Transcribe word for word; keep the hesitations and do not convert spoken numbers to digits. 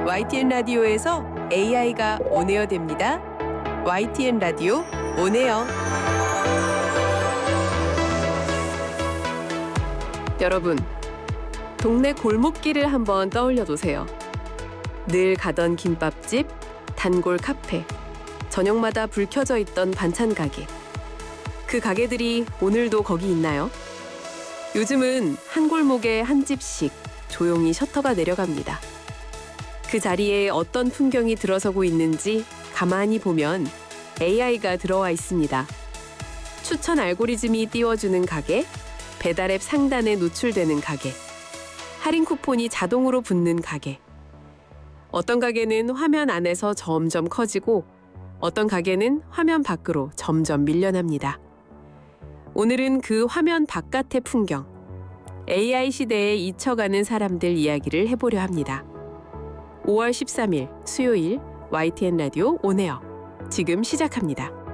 와이티엔 라디오에서 에이아이가 온에어 됩니다. 와이티엔 라디오 온에어. 여러분, 동네 골목길을 한번 떠올려 보세요. 늘 가던 김밥집, 단골 카페, 저녁마다 불 켜져 있던 반찬 가게. 그 가게들이 오늘도 거기 있나요? 요즘은 한 골목에 한 집씩 조용히 셔터가 내려갑니다. 그 자리에 어떤 풍경이 들어서고 있는지 가만히 보면 에이아이가 들어와 있습니다. 추천 알고리즘이 띄워주는 가게, 배달앱 상단에 노출되는 가게, 할인 쿠폰이 자동으로 붙는 가게. 어떤 가게는 화면 안에서 점점 커지고 어떤 가게는 화면 밖으로 점점 밀려납니다. 오늘은 그 화면 바깥의 풍경, 에이아이 시대에 잊혀가는 사람들 이야기를 해보려 합니다. 오월 십삼일 수요일 와이티엔 라디오 온에어 지금 시작합니다.